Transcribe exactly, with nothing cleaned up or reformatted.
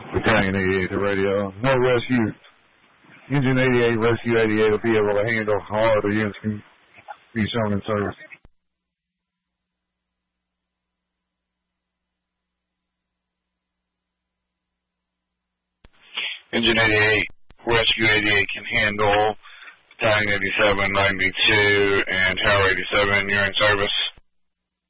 Battalion eighty-eight to radio. No rescue. Engine eighty-eight, Rescue eighty-eight will be able to handle all the units can be shown in service. Engine eighty-eight, Rescue eighty-eight can handle Battalion eighty-seven, ninety-two, and Tower eighty-seven, you're in service.